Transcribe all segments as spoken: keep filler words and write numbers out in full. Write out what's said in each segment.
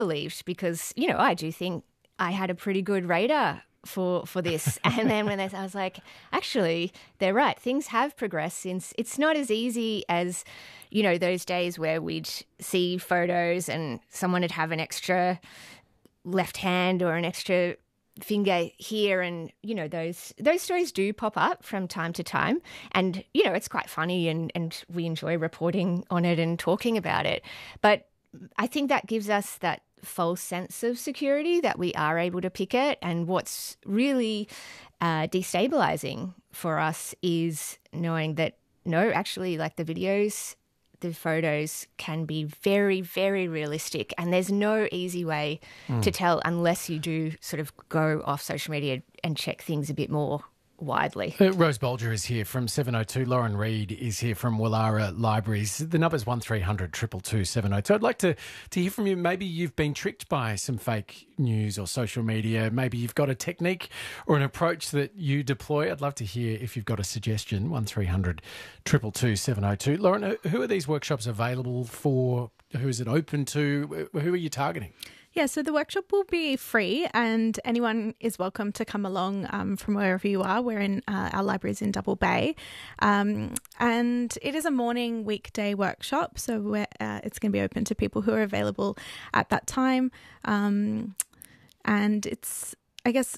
relieved because, you know, I do think I had a pretty good radar for for this. And then when they, I was like, actually, they're right. Things have progressed since. It's not as easy as, you know, those days where we'd see photos and someone would have an extra left hand or an extra finger here, and you know those those stories do pop up from time to time, and you know it's quite funny, and and we enjoy reporting on it and talking about it. But I think that gives us that false sense of security that we are able to pick it. And what's really uh, destabilizing for us is knowing that no, actually, like the videos, the photos can be very, very realistic, and there's no easy way mm. to tell unless you do sort of go off social media and check things a bit more widely. Uh, Rose Bolger is here from seven oh two. Lauren Reid is here from Woollahra Libraries. The number's one three hundred two two two seven oh two. I'd like to, to hear from you. Maybe you've been tricked by some fake news or social media. Maybe you've got a technique or an approach that you deploy. I'd love to hear if you've got a suggestion. one three hundred two two two seven oh two. Lauren, who are these workshops available for? Who is it open to? Who are you targeting? Yeah, so the workshop will be free and anyone is welcome to come along um, from wherever you are. We're in uh, our libraries in Double Bay. Um, and it is a morning weekday workshop, so we're, uh, it's going to be open to people who are available at that time. Um, and it's, I guess,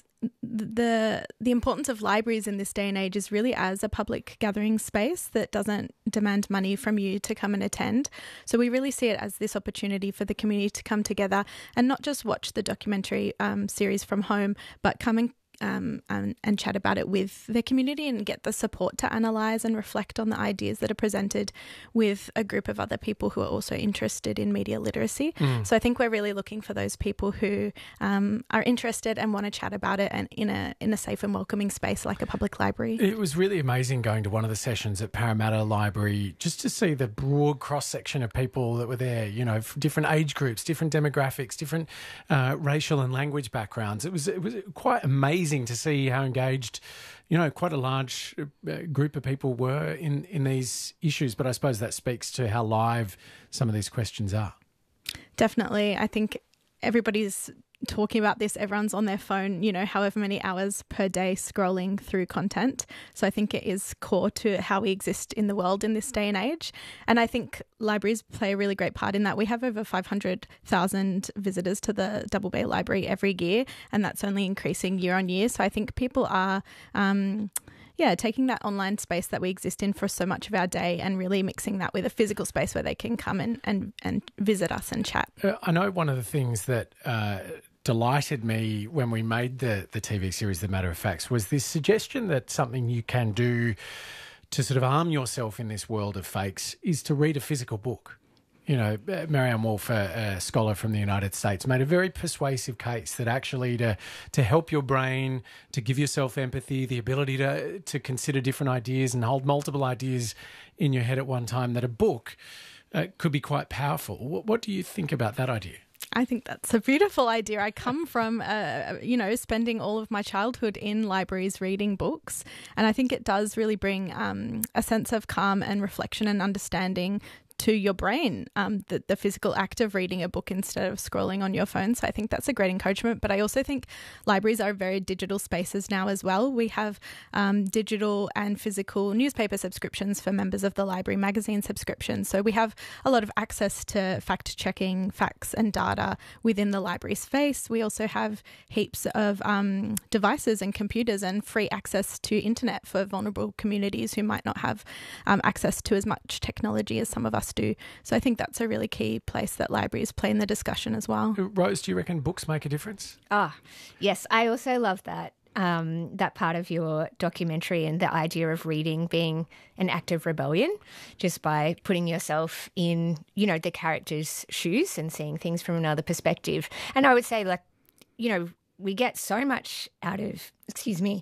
the the importance of libraries in this day and age is really as a public gathering space that doesn't demand money from you to come and attend. So we really see it as this opportunity for the community to come together and not just watch the documentary um, series from home, but come and Um, and, and chat about it with the community and get the support to analyse and reflect on the ideas that are presented with a group of other people who are also interested in media literacy. Mm. So I think we're really looking for those people who um, are interested and want to chat about it, and in a in a safe and welcoming space like a public library. It was really amazing going to one of the sessions at Parramatta Library just to see the broad cross-section of people that were there, you know, from different age groups, different demographics, different uh, racial and language backgrounds. It was, it was quite amazing to see how engaged, you know, quite a large group of people were in, in these issues. But I suppose that speaks to how live some of these questions are. Definitely. I think everybody's talking about this. Everyone's on their phone, you know, however many hours per day scrolling through content. So I think it is core to how we exist in the world in this day and age. And I think libraries play a really great part in that. We have over five hundred thousand visitors to the Double Bay Library every year, and that's only increasing year on year. So I think people are... Um, Yeah, taking that online space that we exist in for so much of our day and really mixing that with a physical space where they can come and, and, and visit us and chat. Uh, I know one of the things that uh, delighted me when we made the, the T V series The Matter of Facts was this suggestion that something you can do to sort of arm yourself in this world of fakes is to read a physical book. You know, Marianne Wolf, a, a scholar from the United States, made a very persuasive case that actually to to help your brain, to give yourself empathy, the ability to to consider different ideas and hold multiple ideas in your head at one time, that a book uh, could be quite powerful. What, what do you think about that idea? I think that's a beautiful idea. I come from, uh, you know, spending all of my childhood in libraries reading books, and I think it does really bring um, a sense of calm and reflection and understanding to your brain, um, the, the physical act of reading a book instead of scrolling on your phone. So I think that's a great encouragement. But I also think libraries are very digital spaces now as well. We have um, digital and physical newspaper subscriptions for members of the library, magazine subscriptions. So we have a lot of access to fact-checking facts and data within the library space. We also have heaps of um, devices and computers and free access to internet for vulnerable communities who might not have um, access to as much technology as some of us do. So I think that's a really key place that libraries play in the discussion as well. Rose, do you reckon books make a difference? Ah, yes. I also love that, um, that part of your documentary and the idea of reading being an act of rebellion, just by putting yourself in, you know, the character's shoes and seeing things from another perspective. And I would say, like, you know, we get so much out of, excuse me,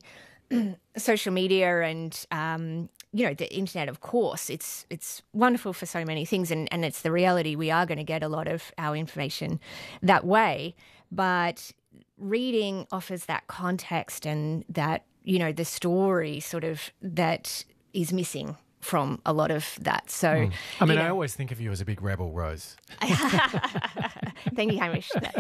social media and, um, you know, the internet, of course. It's it's wonderful for so many things, and, and it's the reality. We are going to get a lot of our information that way. But reading offers that context and that, you know, the story sort of that is missing from a lot of that. So, mm. I mean, you know, I always think of you as a big rebel, Rose. thank you, Hamish. That's